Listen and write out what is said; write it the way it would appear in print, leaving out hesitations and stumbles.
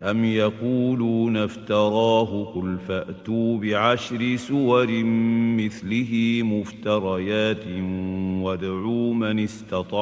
أم يقولون افتراه قل فأتوا بعشر سور مثله مفتريات وادعوا من استطعتم